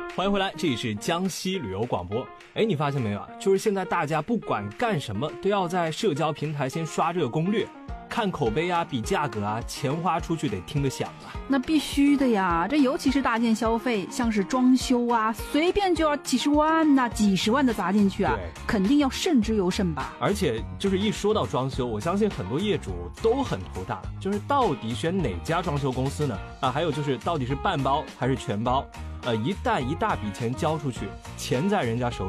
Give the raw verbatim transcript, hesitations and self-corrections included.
欢迎回来，这里是江西旅游广播。哎，你发现没有啊？就是现在大家不管干什么，都要在社交平台先刷这个攻略，看口碑啊，比价格啊，钱花出去得听得响啊。 那必须的呀，这尤其是大件消费，像是装修啊，随便就要几十万呐、啊，几十万的砸进去啊，肯定要慎之又慎吧。 而且就是一说到装修，我相信很多业主都很头大，就是到底选哪家装修公司呢？啊，还有就是到底是半包还是全包？呃，一旦一大笔钱交出去，钱在人家手里。